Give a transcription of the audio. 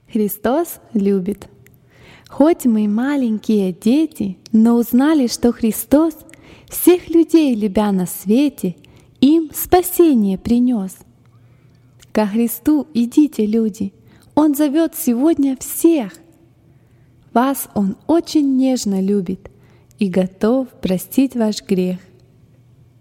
Христос любит. Хоть мы маленькие дети, но узнали, что Христос всех людей, любя на свете, им спасение принес. Ко Христу идите, люди, Он зовет сегодня всех. Вас Он очень нежно любит и готов простить ваш грех.